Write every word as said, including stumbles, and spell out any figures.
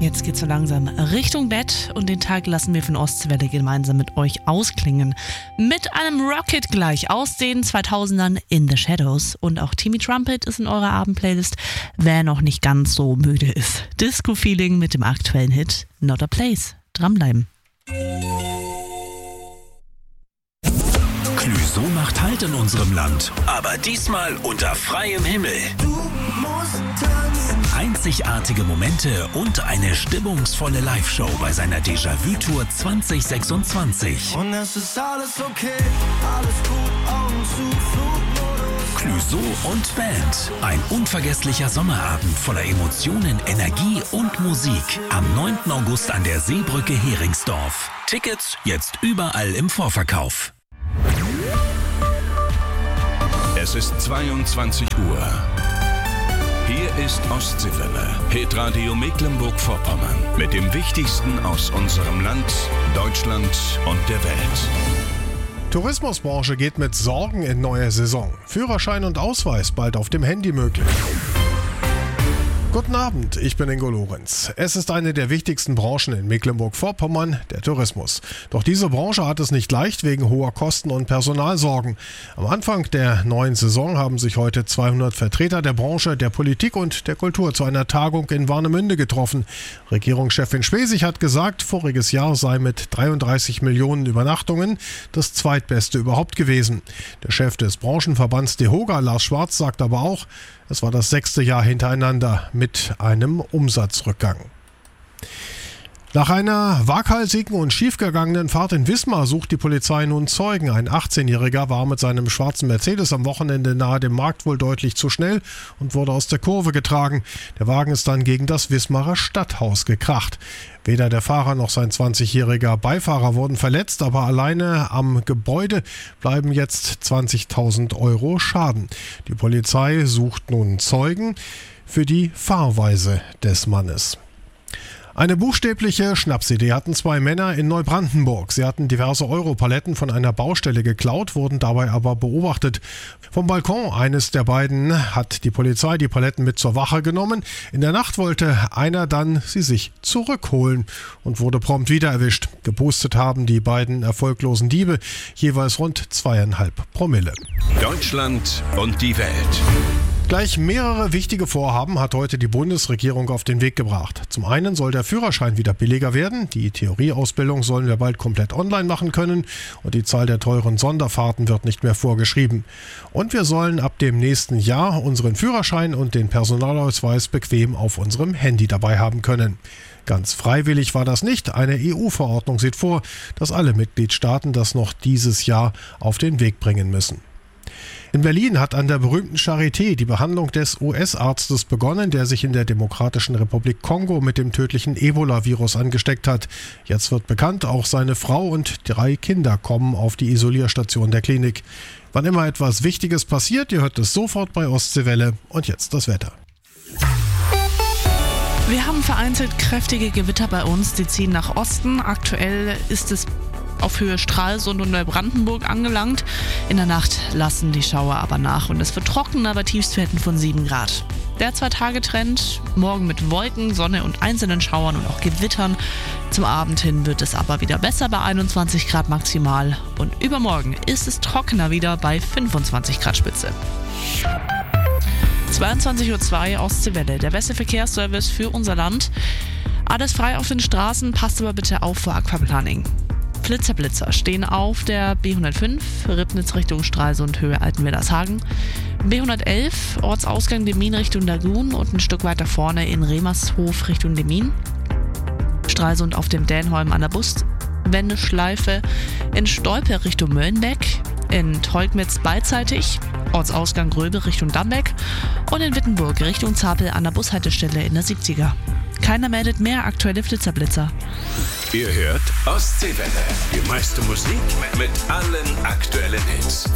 Jetzt geht's so langsam Richtung Bett und den Tag lassen wir von Ostwelle gemeinsam mit euch ausklingen. Mit einem Rocket gleich aus den zweitausendern In the Shadows. Und auch Timmy Trumpet ist in eurer Abendplaylist, wer noch nicht ganz so müde ist. Disco-Feeling mit dem aktuellen Hit Not a Place. Dranbleiben. Clouseau macht Halt in unserem Land, aber diesmal unter freiem Himmel. Du musst tanzen. Einzigartige Momente und eine stimmungsvolle Live-Show bei seiner Déjà-vu-Tour zwanzig sechsundzwanzig. Und es ist alles okay, alles gut, Augen zu, Flugmodus. Clouseau und Band. Ein unvergesslicher Sommerabend voller Emotionen, Energie und Musik. Am neunten August an der Seebrücke Heringsdorf. Tickets jetzt überall im Vorverkauf. Es ist zweiundzwanzig Uhr. Hier ist Ostseewelle, Hitradio Mecklenburg-Vorpommern. Mit dem Wichtigsten aus unserem Land, Deutschland und der Welt. Tourismusbranche geht mit Sorgen in neue Saison. Führerschein und Ausweis bald auf dem Handy möglich. Guten Abend, ich bin Ingo Lorenz. Es ist eine der wichtigsten Branchen in Mecklenburg-Vorpommern, der Tourismus. Doch diese Branche hat es nicht leicht wegen hoher Kosten und Personalsorgen. Am Anfang der neuen Saison haben sich heute zweihundert Vertreter der Branche, der Politik und der Kultur zu einer Tagung in Warnemünde getroffen. Regierungschefin Schwesig hat gesagt, voriges Jahr sei mit dreiunddreißig Millionen Übernachtungen das zweitbeste überhaupt gewesen. Der Chef des Branchenverbands DEHOGA, Lars Schwarz, sagt aber auch, es war das sechste Jahr hintereinander mit einem Umsatzrückgang. Nach einer waghalsigen und schiefgegangenen Fahrt in Wismar sucht die Polizei nun Zeugen. Ein achtzehnjähriger war mit seinem schwarzen Mercedes am Wochenende nahe dem Markt wohl deutlich zu schnell und wurde aus der Kurve getragen. Der Wagen ist dann gegen das Wismarer Stadthaus gekracht. Weder der Fahrer noch sein zwanzigjähriger Beifahrer wurden verletzt, aber alleine am Gebäude bleiben jetzt zwanzigtausend Euro Schaden. Die Polizei sucht nun Zeugen für die Fahrweise des Mannes. Eine buchstäbliche Schnapsidee hatten zwei Männer in Neubrandenburg. Sie hatten diverse Europaletten von einer Baustelle geklaut, wurden dabei aber beobachtet. Vom Balkon eines der beiden hat die Polizei die Paletten mit zur Wache genommen. In der Nacht wollte einer dann sie sich zurückholen und wurde prompt wieder erwischt. Gepustet haben die beiden erfolglosen Diebe jeweils rund zweieinhalb Promille. Deutschland und die Welt. Gleich mehrere wichtige Vorhaben hat heute die Bundesregierung auf den Weg gebracht. Zum einen soll der Führerschein wieder billiger werden. Die Theorieausbildung sollen wir bald komplett online machen können und die Zahl der teuren Sonderfahrten wird nicht mehr vorgeschrieben. Und wir sollen ab dem nächsten Jahr unseren Führerschein und den Personalausweis bequem auf unserem Handy dabei haben können. Ganz freiwillig war das nicht. Eine E U-Verordnung sieht vor, dass alle Mitgliedstaaten das noch dieses Jahr auf den Weg bringen müssen. In Berlin hat an der berühmten Charité die Behandlung des U S-Arztes begonnen, der sich in der Demokratischen Republik Kongo mit dem tödlichen Ebola-Virus angesteckt hat. Jetzt wird bekannt, auch seine Frau und drei Kinder kommen auf die Isolierstation der Klinik. Wann immer etwas Wichtiges passiert, ihr hört es sofort bei Ostseewelle. Und jetzt das Wetter. Wir haben vereinzelt kräftige Gewitter bei uns, die ziehen nach Osten. Aktuell ist es auf Höhe Stralsund und Neubrandenburg angelangt. In der Nacht lassen die Schauer aber nach und es wird trockener bei Tiefstwerten von sieben Grad. Der Zwei-Tage-Trend, morgen mit Wolken, Sonne und einzelnen Schauern und auch Gewittern. Zum Abend hin wird es aber wieder besser bei einundzwanzig Grad maximal und übermorgen ist es trockener wieder bei fünfundzwanzig Grad Spitze. zweiundzwanzig Uhr zwei Ostseewelle, der beste Verkehrsservice für unser Land. Alles frei auf den Straßen, passt aber bitte auf vor Aquaplaning. Flitzer-Blitzer stehen auf der B hundertfünf, Ribnitz Richtung Stralsund, Höhe Altenwildershagen. B hundertelf, Ortsausgang Demmin Richtung Lagun und ein Stück weiter vorne in Remershof Richtung Demmin. Stralsund auf dem Dänholm an der Buswendeschleife. In Stolpe Richtung Möllenbeck. In Teugmitz beidseitig. Ortsausgang Gröbe Richtung Dambeck. Und in Wittenburg Richtung Zapel an der Bushaltestelle in der siebziger. Keiner meldet mehr aktuelle Flitzer-Blitzer. Ihr hört Ostseewelle. Die meiste Musik mit allen aktuellen Hits.